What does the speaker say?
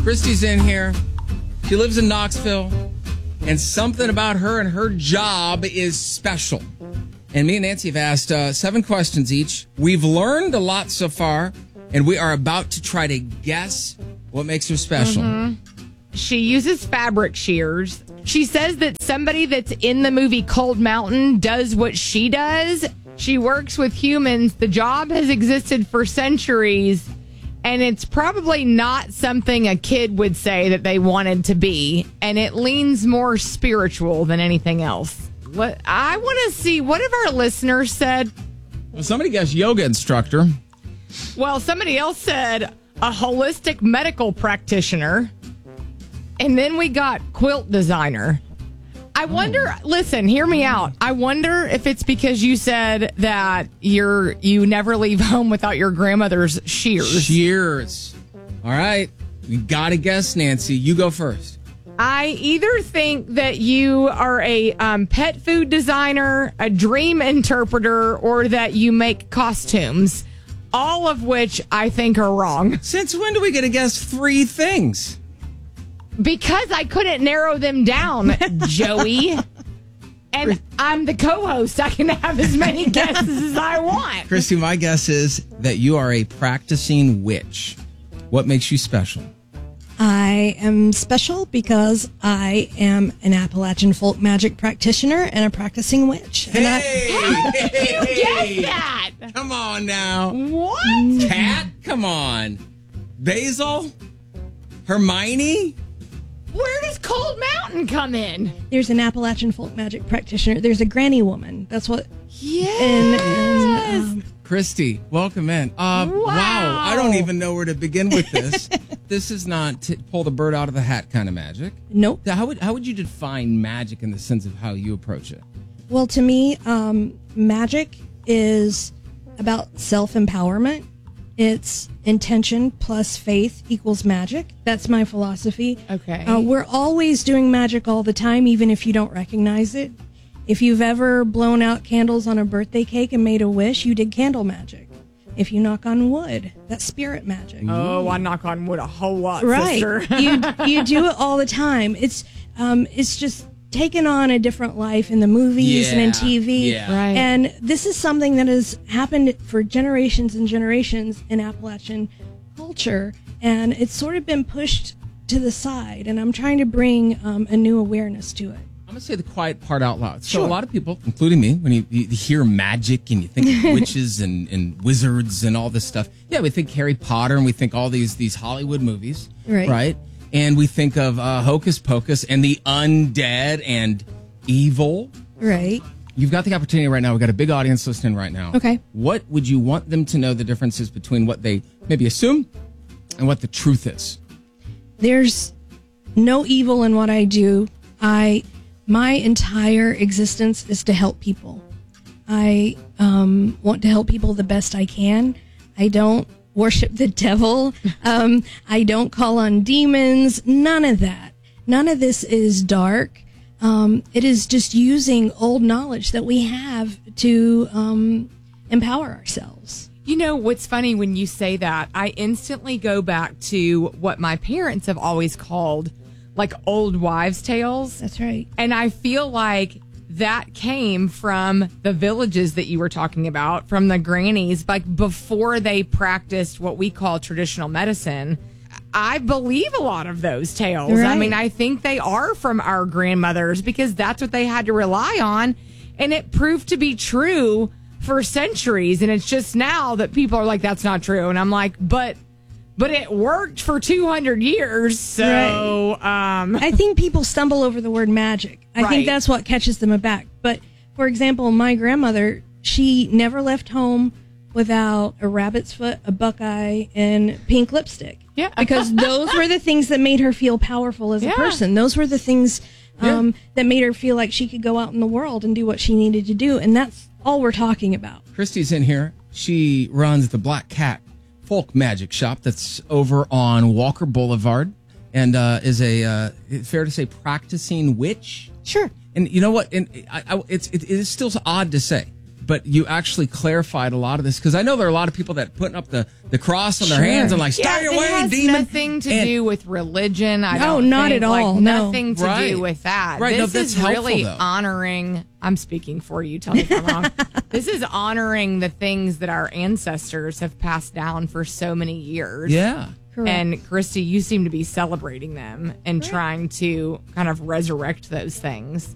Christy's in here. She lives in Knoxville, and something about her and her job is special. And me and Nancy have asked 7 questions each. We've learned a lot so far, and we are about to try to guess what makes her special. Mm-hmm. She uses fabric shears. She says that somebody that's in the movie Cold Mountain does what she does. She works with humans. The job has existed for centuries, and it's probably not something a kid would say that they wanted to be, and it leans more spiritual than anything else. What I want to see, what have our listeners said? Well, somebody guessed yoga instructor. Well, somebody else said a holistic medical practitioner. And then we got quilt designer. I wonder, listen, hear me out. I wonder if it's because you said that you never leave home without your grandmother's shears. Shears. All right. We got to guess, Nancy. You go first. I either think that you are a pet food designer, a dream interpreter, or that you make costumes. All of which I think are wrong. Since when do we get to guess 3 things? Because I couldn't narrow them down, Joey. And I'm the co-host. I can have as many guesses as I want. Christy, my guess is that you are a practicing witch. What makes you special? I am special because I am an Appalachian folk magic practitioner and a practicing witch. Hey! Guess that! Come on now. What? Cat? Come on. Basil? Hermione? Where does Cold Mountain come in? There's an Appalachian folk magic practitioner. There's a granny woman. That's what. Yes. Christy, welcome in. Wow. I don't even know where to begin with this. This is not pull the bird out of the hat kind of magic. Nope. How would you define magic in the sense of how you approach it? Well, to me, magic is about self-empowerment. It's intention plus faith equals magic. That's my philosophy. Okay. We're always doing magic all the time, even if you don't recognize it. If you've ever blown out candles on a birthday cake and made a wish, you did candle magic. If you knock on wood, that's spirit magic. Oh, I knock on wood a whole lot, right. sister. you do it all the time. It's just taken on a different life in the movies and in TV. Yeah. Right. And this is something that has happened for generations and generations in Appalachian culture. And it's sort of been pushed to the side. And I'm trying to bring a new awareness to it. I'm going to say the quiet part out loud. So Sure. a lot of people, including me, when you hear magic and you think of witches and wizards and all this stuff, yeah, we think Harry Potter and we think all these Hollywood movies, Right. And we think of Hocus Pocus and the undead and evil. Right. You've got the opportunity right now. We've got a big audience listening right now. Okay. What would you want them to know the differences between what they maybe assume and what the truth is? There's no evil in what I do. My entire existence is to help people. I want to help people the best I can. I don't worship the devil. I don't call on demons. None of that. None of this is dark. It is just using old knowledge that we have to empower ourselves. You know, what's funny when you say that, I instantly go back to what my parents have always called like old wives' tales. That's right. And I feel like that came from the villages that you were talking about, from the grannies, like before they practiced what we call traditional medicine. I believe a lot of those tales. Right. I mean, I think they are from our grandmothers because that's what they had to rely on. And it proved to be true for centuries. And it's just now that people are like, that's not true. And I'm like, but it worked for 200 years. So, I think people stumble over the word magic. I Right. think that's what catches them aback. But, for example, my grandmother, she never left home without a rabbit's foot, a buckeye, and pink lipstick. Yeah. Because those were the things that made her feel powerful as a Yeah. person. Those were the things that made her feel like she could go out in the world and do what she needed to do. And that's all we're talking about. Christy's in here. She runs the Black Cat Folk Magic Shop that's over on Walker Boulevard and is a, fair to say, practicing witch. Sure. And you know what? And it is still odd to say, but you actually clarified a lot of this, because I know there are a lot of people that putting up the cross on their hands and like, stay away, it has demon. nothing to do with religion. No, not at all. Like, No. nothing to Right. do with that. Right, no, This that's is helpful, really though. honoring. I'm speaking for you. Tell me if I'm wrong. This is honoring the things that our ancestors have passed down for so many years. Yeah. Correct. And Christy, you seem to be celebrating them and trying to kind of resurrect those things.